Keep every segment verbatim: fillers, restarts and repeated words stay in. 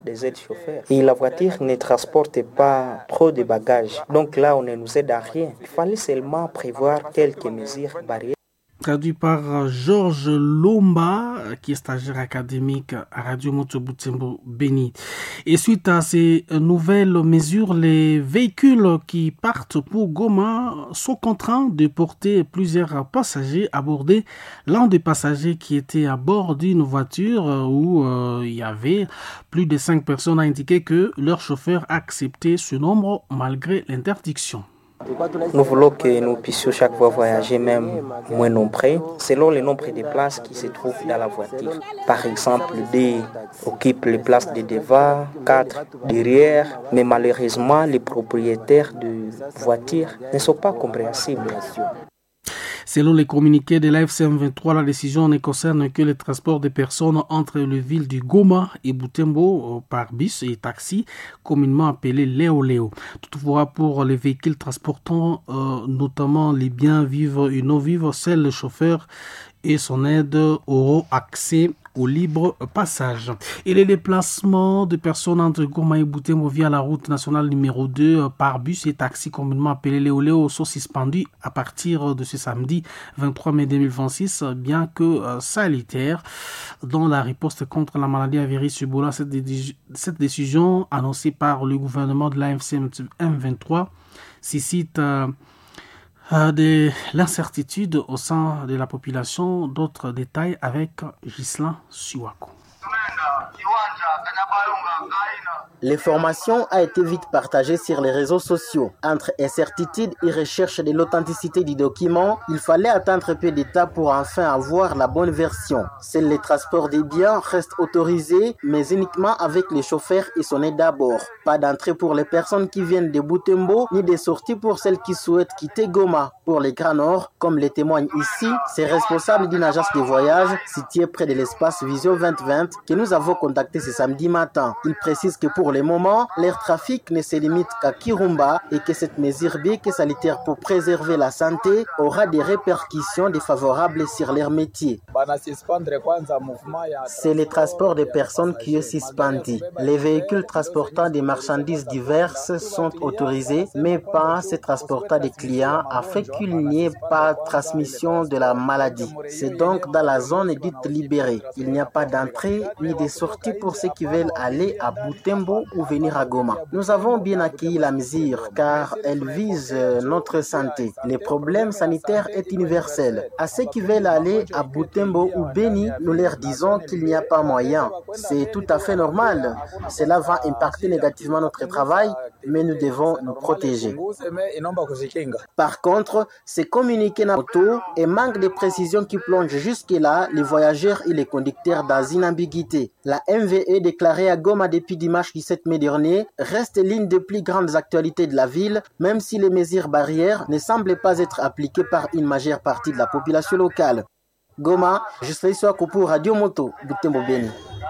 des aides chauffeurs. Et la voiture ne transporte pas trop de bagages. Donc là, on ne nous aide à rien. Il fallait seulement prévoir quelques mesures barrières. Traduit par Georges Lomba, qui est stagiaire académique à Radio Moto Butembo Béni. Et suite à ces nouvelles mesures, les véhicules qui partent pour Goma sont contraints de porter plusieurs passagers abordés. L'un des passagers qui était à bord d'une voiture où euh, il y avait plus de cinq personnes a indiqué que leur chauffeur acceptait ce nombre malgré l'interdiction. Nous voulons que nous puissions chaque fois voyager même moins nombreux, selon le nombre de places qui se trouvent dans la voiture. Par exemple, deux occupent les places de devant, quatre derrière, mais malheureusement, les propriétaires de voitures ne sont pas compréhensibles. Selon les communiqués de l'A F C M vingt-trois, la décision ne concerne que le transport des personnes entre les villes de Goma et Butembo par bus et taxi, communément appelés Léo Léo. Toutefois, pour les véhicules transportant euh, notamment les biens vivres et non vivres, seuls le chauffeur et son aide auront accès au libre passage. Et les déplacements de personnes entre Goma et Butembo via la route nationale numéro deux par bus et taxi communément appelé Léo Léo sont suspendus à partir de ce samedi vingt-trois mai deux mille vingt-six, bien que euh, salutaire dans la riposte contre la maladie à virus Ebola. Cette, dé- cette décision annoncée par le gouvernement de l'A F C M vingt-trois suscite euh, de l'incertitude au sein de la population. D'autres détails avec Ghislain Siwako. L'information a été vite partagée sur les réseaux sociaux. Entre incertitude et recherche de l'authenticité du document, il fallait attendre peu d'étapes pour enfin avoir la bonne version. Seul le transport des biens reste autorisé, mais uniquement avec les chauffeurs et son aide d'abord. Pas d'entrée pour les personnes qui viennent de Butembo, ni de sortie pour celles qui souhaitent quitter Goma. Pour les Grands Nord, comme le témoigne ici, c'est responsable d'une agence de voyage située près de l'espace Vision vingt vingt que nous avons contacté ce samedi matin. Il précise que pour le moment, l'air trafic ne se limite qu'à Kirumba et que cette mesure bien que sanitaire pour préserver la santé aura des répercussions défavorables sur leur métier. C'est le transport des personnes qui est suspendu. Les véhicules transportant des marchandises diverses sont autorisés, mais pas ceux transportant des clients afin qu'il n'y ait pas de transmission de la maladie. C'est donc dans la zone dite libérée. Il n'y a pas d'entrée ni de sortie pour ceux qui veulent aller à Butembo ou venir à Goma. Nous avons bien accueilli la mesure car elle vise notre santé. Le problème sanitaire est universel. À ceux qui veulent aller à Butembo ou Béni, nous leur disons qu'il n'y a pas moyen. C'est tout à fait normal. Cela va impacter négativement notre travail, mais nous devons nous protéger. Par contre, ces communiqués n'auto et manque de précision qui plongent jusque-là les voyageurs et les conducteurs dans une ambiguïté. La M V E déclarée à Goma depuis dimanche dix-sept mai dernier reste l'une des plus grandes actualités de la ville, même si les mesures barrières ne semblent pas être appliquées par une majeure partie de la population locale. Goma, Ghislain Siwako pour Radio Moto, Butembo Béni.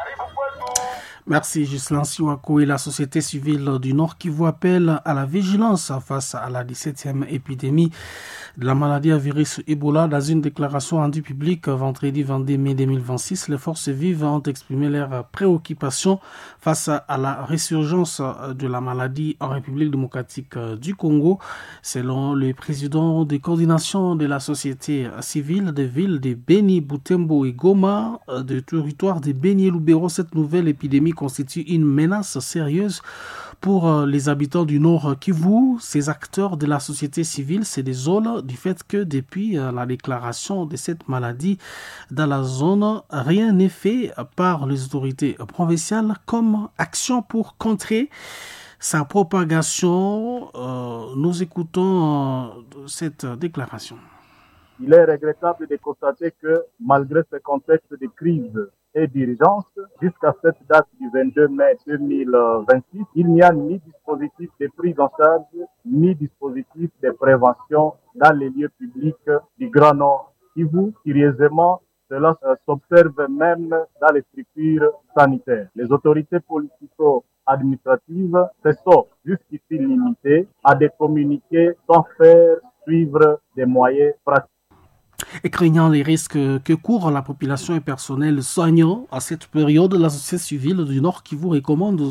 Merci Ghislain Siwako et la société civile du Nord qui vous appelle à la vigilance face à la dix-septième épidémie de la maladie à virus Ebola. Dans une déclaration rendue publique vendredi vingt-deux mai deux mille vingt-six, les forces vives ont exprimé leur préoccupation face à la résurgence de la maladie en République démocratique du Congo. Selon le président de coordination de la société civile des villes de Béni, Butembo et Goma, du territoire de Béni et Lubero, cette nouvelle épidémie constitue une menace sérieuse pour les habitants du Nord Kivu. Ces acteurs de la société civile se désolent du fait que depuis la déclaration de cette maladie dans la zone, rien n'est fait par les autorités provinciales comme action pour contrer sa propagation. Euh, nous écoutons euh, cette déclaration. Il est regrettable de constater que malgré ce contexte de crise et d'urgence, jusqu'à cette date du vingt-deux mai deux mille vingt-six, il n'y a ni dispositif de prise en charge, ni dispositif de prévention dans les lieux publics du Grand Nord Kivu. Curieusement, cela s'observe même dans les structures sanitaires. Les autorités politico-administratives se sont jusqu'ici limitées à des communiqués sans faire suivre des moyens pratiques. Et craignant les risques que court la population et personnel soignant à cette période, la société civile du Nord Kivu recommande